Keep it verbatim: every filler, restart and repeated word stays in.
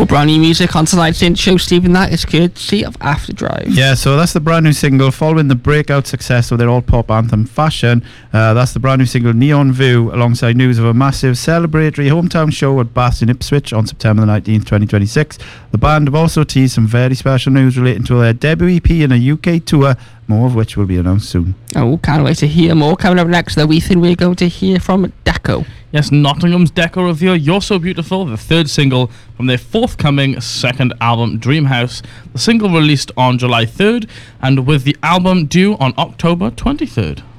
More brand new music on tonight's in show, Stephen. That is courtesy of Afterdrive. Yeah, so that's the brand new single following the breakout success of their old pop anthem Fashion. Uh, that's the brand new single Neon View, alongside news of a massive celebratory hometown show at Bath in Ipswich on September the nineteenth, twenty twenty-six. The band have also teased some very special news relating to their debut E P and a U K tour, more of which will be announced soon. Oh, can't wait to hear more. Coming up next, though, we think we're going to hear from Deco. Yes, Nottingham's Deco reveal You're So Beautiful, the third single from their forthcoming second album, Dreamhouse. The single released on July third, and with the album due on October twenty-third.